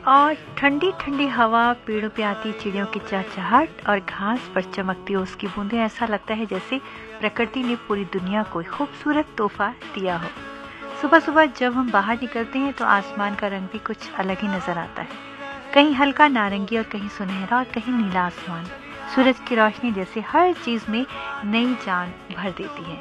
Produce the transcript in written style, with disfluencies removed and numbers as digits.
और ठंडी ठंडी हवा, पेड़ों पे आती चिड़ियों की चहचहाहट और घास पर चमकती उसकी बूंदें, ऐसा लगता है जैसे प्रकृति ने पूरी दुनिया को खूबसूरत तोहफा दिया हो। सुबह सुबह जब हम बाहर निकलते हैं तो आसमान का रंग भी कुछ अलग ही नजर आता है। कहीं हल्का नारंगी और कहीं सुनहरा और कहीं नीला आसमान। सूरज की रोशनी जैसे हर चीज में नई जान भर देती है।